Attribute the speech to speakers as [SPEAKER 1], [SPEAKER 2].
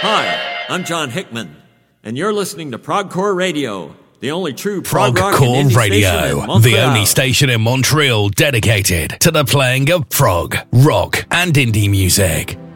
[SPEAKER 1] Hi, I'm John Hickman, and you're listening to Progcore Radio, the only true prog rock and
[SPEAKER 2] Progcore
[SPEAKER 1] indie
[SPEAKER 2] Radio,
[SPEAKER 1] station in
[SPEAKER 2] the
[SPEAKER 1] Montreal.
[SPEAKER 2] only station in Montreal dedicated to the playing of prog, rock, and indie music.